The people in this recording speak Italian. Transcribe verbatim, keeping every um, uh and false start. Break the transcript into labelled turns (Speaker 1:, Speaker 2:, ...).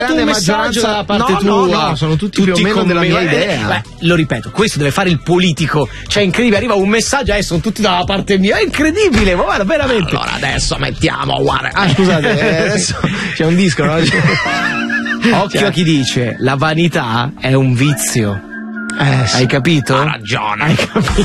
Speaker 1: grande maggioranza dalla parte
Speaker 2: no,
Speaker 1: tua.
Speaker 2: No, no, sono tutti, tutti più o meno della mia idea.
Speaker 1: Beh, lo ripeto, questo deve fare il politico. Cioè, incredibile, arriva un messaggio e eh, sono tutti dalla parte mia. È incredibile, ma guarda, veramente.
Speaker 2: Allora adesso mettiamo, guarda. Ah, scusate, eh, adesso c'è un disco, no?
Speaker 1: Occhio cioè. a chi dice la vanità è un vizio.
Speaker 2: Eh, sì.
Speaker 1: Hai capito?
Speaker 2: Ha ragione.
Speaker 1: Hai capito?